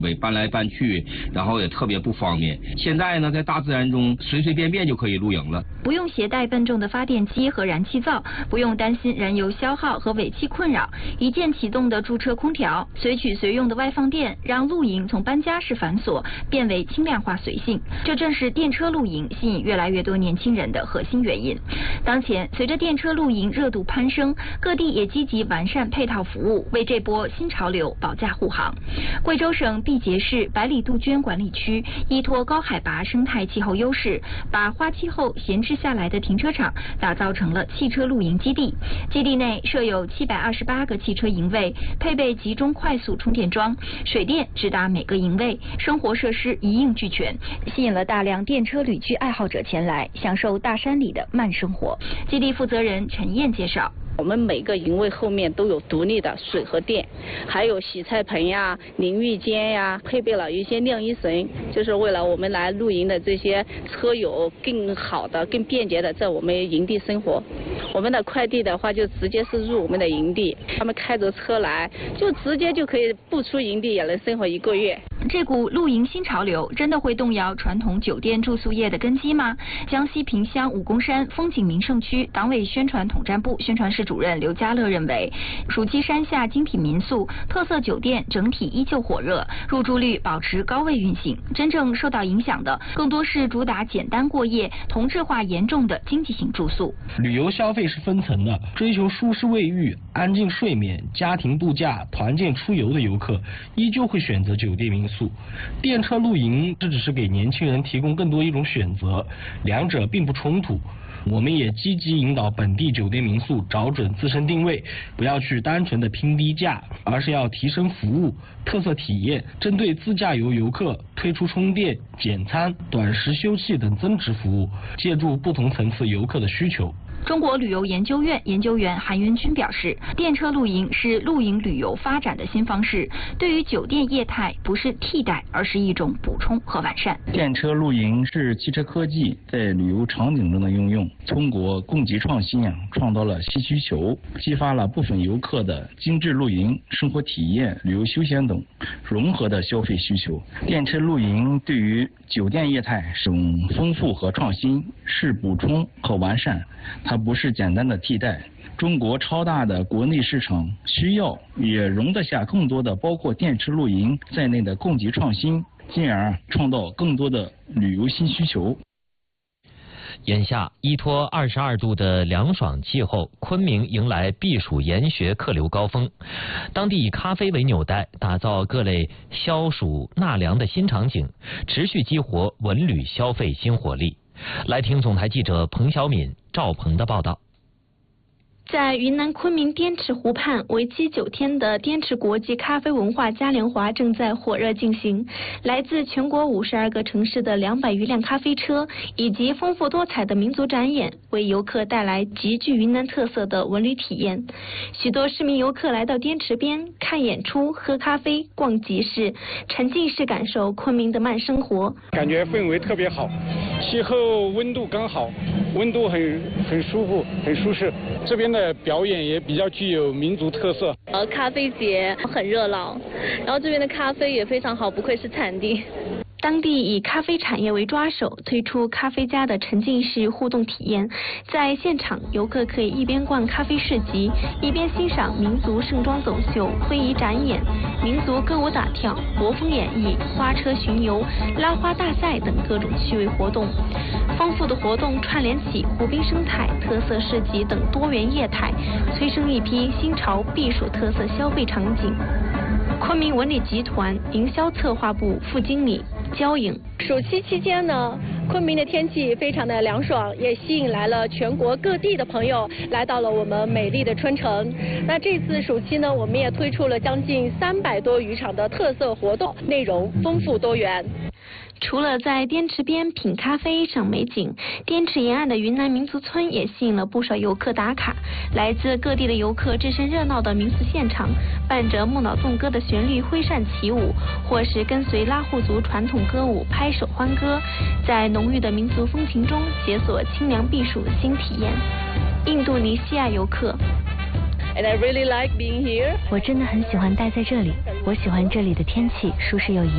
搬来搬去，然后也特别不方便。现在呢，在大自然中随随便便就可以露营了， 不用携带笨重的发电机和燃气灶，不用担心燃油消耗和尾气困扰，一键启动的驻车空调，随取随用的外放电，让露营从搬家式繁琐变为轻量化随性。这正是电车露营吸引越来越多年轻人的核心原因。当前，随着电车露营热度攀升，各地也积极完善配套服务，为这波新潮流保驾护航。贵州省毕节市百里杜鹃管理区依托高海拔生态气候优势，把花期后闲置下来的停车场打造成了汽车露营基地。基地内设有728个汽车营位，配备集中快速充电桩，水电直达每个营位，生活设施一应俱全，吸引了大量电车旅居爱好者前来享受大山里的慢生活。基地负责人陈燕介绍。 我们每个营位后面都有独立的水和电，还有洗菜盆呀、淋浴间呀，配备了一些晾衣绳，就是为了我们来露营的这些车友更好的、更便捷的在我们营地生活。我们的快递的话就直接是入我们的营地，他们开着车来，就直接就可以不出营地也能生活1个月。 这股露营新潮流真的会动摇传统酒店住宿业的根基吗？江西萍乡武功山风景名胜区党委宣传统战部宣传室主任刘家乐认为，暑期山下精品民宿、特色酒店整体依旧火热，入住率保持高位运行。真正受到影响的，更多是主打简单过夜、同质化严重的经济型住宿。 旅游消费是分层的，追求舒适卫浴、安静睡眠、家庭度假、团建出游的游客，依旧会选择酒店民宿。电车露营这只是给年轻人提供更多一种选择，两者并不冲突。我们也积极引导本地酒店民宿找准自身定位，不要去单纯的拼低价，而是要提升服务、特色体验，针对自驾游游客推出充电、简餐、短时休憩等增值服务，借助不同层次游客的需求。 中国旅游研究院研究员韩云军表示，电车露营是露营旅游发展的新方式，对于酒店业态不是替代，而是一种补充和完善。 电车露营是汽车科技在旅游场景中的应用，通过供给创新创造了新需求，激发了部分游客的精致露营、生活体验、旅游休闲等融合的消费需求。电车露营对于酒店业态是种丰富和创新，是补充和完善，它不是简单的替代。中国超大的国内市场需要，也容得下更多的包括电车露营在内的供给创新，进而创造更多的旅游新需求。 眼下依托22度的凉爽气候，昆明迎来避暑研学客流高峰。当地以咖啡为纽带，打造各类消暑纳凉的新场景，持续激活文旅消费新活力。来听总台记者彭小敏、赵鹏的报道。 在云南昆明滇池湖畔，为期9天的滇池国际咖啡文化嘉年华正在火热进行。来自全国52个城市的200余辆咖啡车，以及丰富多彩的民族展演，为游客带来极具云南特色的文旅体验。许多市民游客来到滇池边看演出、喝咖啡、逛集市，沉浸式感受昆明的慢生活。 感觉氛围特别好，气候温度刚好，温度很舒服、很舒适。这边的表演也比较具有民族特色。 咖啡节很热闹，然后这边的咖啡也非常好，不愧是产地。 当地以咖啡产业为抓手，推出咖啡家的沉浸式互动体验。在现场，游客可以一边逛咖啡市集，一边欣赏民族盛装走秀、非遗展演、民族歌舞打跳、国风演绎、花车巡游、拉花大赛等各种趣味活动。丰富的活动串联起湖滨生态、特色市集等多元业态，催生一批新潮避暑特色消费场景。昆明文旅集团营销策划部副经理焦颖， 暑期期间呢，昆明的天气非常的凉爽，也吸引来了全国各地的朋友来到了我们美丽的春城。那这次暑期呢，我们也推出了将近300多余场的特色活动，内容丰富多元。 除了在滇池边品咖啡赏美景，滇池沿岸的云南民族村也吸引了不少游客打卡。来自各地的游客置身热闹的民俗现场，伴着木脑纵歌的旋律挥扇起舞，或是跟随拉祜族传统歌舞拍手欢歌，在浓郁的民族风情中解锁清凉避暑新体验。印度尼西亚游客 And I really like being here. 我真的很喜欢待在这里，我喜欢这里的天气，舒适又宜